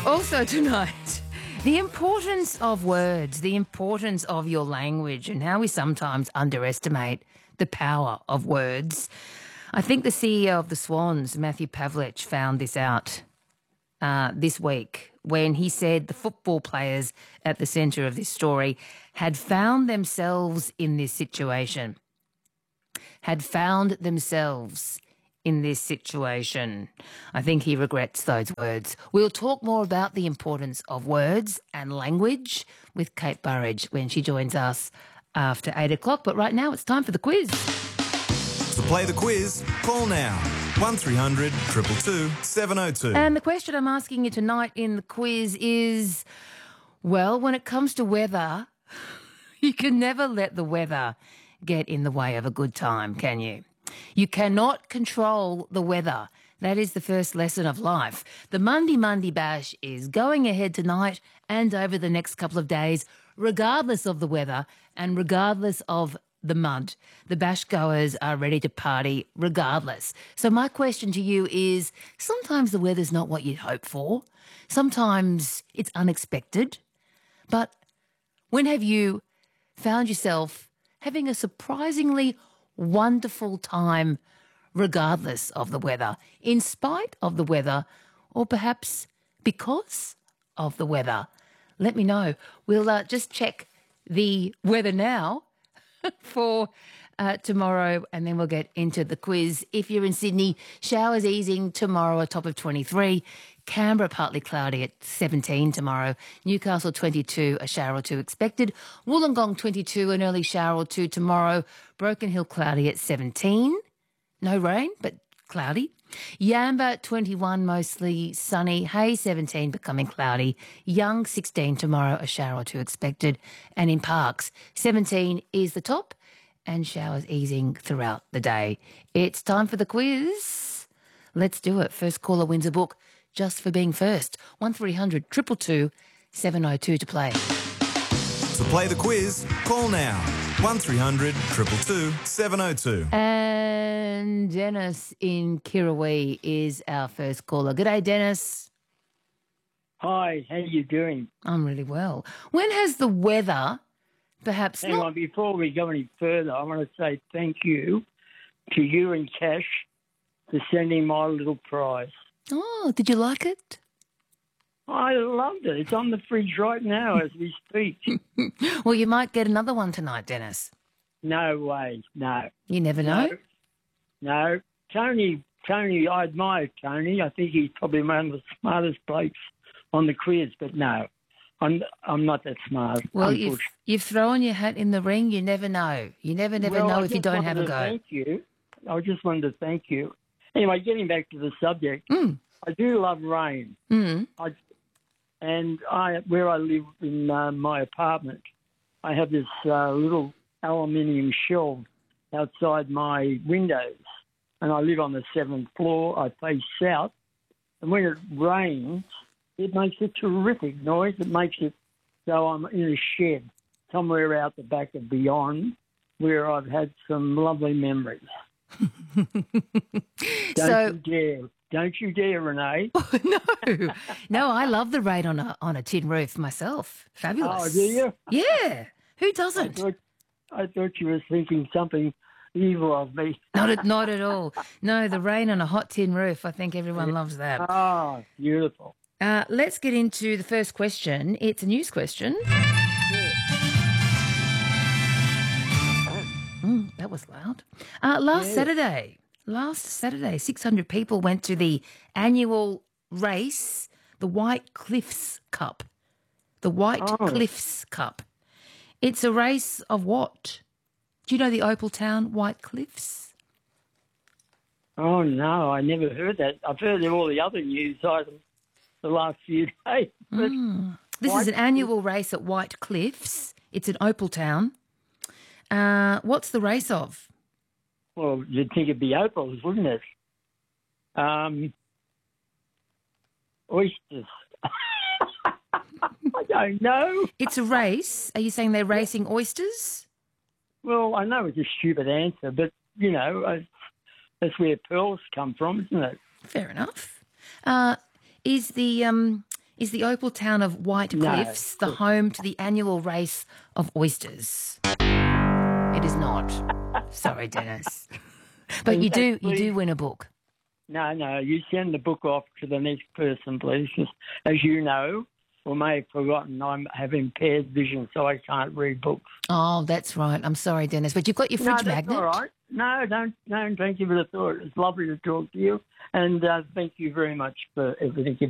Also tonight, the importance of words, the importance of your language, and how we sometimes underestimate the power of words. I think the CEO of the Swans, Matthew Pavlich, found this out this week when he said the football players at the centre of this story had found themselves in this situation. I think he regrets those words. We'll talk more about the importance of words and language with Kate Burridge when she joins us after 8 o'clock. But right now it's time for the quiz. To play the quiz, call now. 1300 222 702. And the question I'm asking you tonight in the quiz is, well, when it comes to weather, you can never let the weather get in the way of a good time, can you? You cannot control the weather. That is the first lesson of life. The Monday Bash is going ahead tonight and over the next couple of days, regardless of the weather and regardless of the mud. The bash goers are ready to party regardless. So my question to you is, sometimes the weather's not what you'd hope for. Sometimes it's unexpected. But when have you found yourself having a surprisingly wonderful time regardless of the weather, in spite of the weather, or perhaps because of the weather? Let me know. We'll just check the weather now for tomorrow, and then we'll get into the quiz. If you're in Sydney, showers easing tomorrow, a top of 23. Canberra, partly cloudy at 17 tomorrow. Newcastle, 22, a shower or two expected. Wollongong, 22, an early shower or two tomorrow. Broken Hill, cloudy at 17. No rain, but cloudy. Yamba, 21, mostly sunny. Hay, 17, becoming cloudy. Young, 16 tomorrow, a shower or two expected. And in Parks, 17 is the top and showers easing throughout the day. It's time for the quiz. Let's do it. First caller wins a book just for being first. 1300 222 702 to play. To play the quiz, call now. 1300 222 702. And Dennis in Kirrawee is our first caller. G'day, Dennis. Hi, how you doing? I'm really well. When has the weather perhaps Hang on, before we go any further, I want to say thank you to you and Cash for sending my little prize. Oh, did you like it? I loved it. It's on the fridge right now as we speak. Well, you might get another one tonight, Dennis. No way, no. You never know. No. Tony, I admire Tony. I think he's probably one of the smartest blokes on the quiz, but no, I'm not that smart. Well, you've thrown your hat in the ring. You never know. You never know if you don't have a go. Thank you. I just wanted to thank you. Anyway, getting back to the subject, I do love rain. Where I live in my apartment, I have this little aluminium shelf outside my windows, and I live on the 7th floor. I face south, and when it rains, it makes a terrific noise. It makes it so I'm in a shed somewhere out the back of Beyond, where I've had some lovely memories. Don't you dare, Renee. No, I love the rain on a tin roof myself. Fabulous. Oh, do you? Yeah. Who doesn't? I thought you were thinking something evil of me. Not at all. No, the rain on a hot tin roof. I think everyone loves that. Oh, beautiful. Let's get into the first question. It's a news question. That was loud. Last Saturday, 600 people went to the annual race, the White Cliffs Cup. The White Cliffs Cup. It's a race of what? Do you know the Opal Town White Cliffs? Oh, no, I never heard that. I've heard of all the other news items the last few days. This is an annual race at White Cliffs. It's in Opal Town. What's the race of? Well, you'd think it'd be opals, wouldn't it? Oysters. I don't know. It's a race. Are you saying they're racing oysters? Well, I know it's a stupid answer, but, you know, that's where pearls come from, isn't it? Fair enough. Is the Is the opal town of White No. Cliffs the home to the annual race of oysters? It is not. Sorry, Dennis. But you do win a book. No, you send the book off to the next person, please, 'cause as you know, or may have forgotten, I have impaired vision, so I can't read books. Oh, that's right. I'm sorry, Dennis, but you've got your fridge No, that's magnet. all right. No, don't. Thank you for the thought. It's lovely to talk to you, and thank you very much for everything you've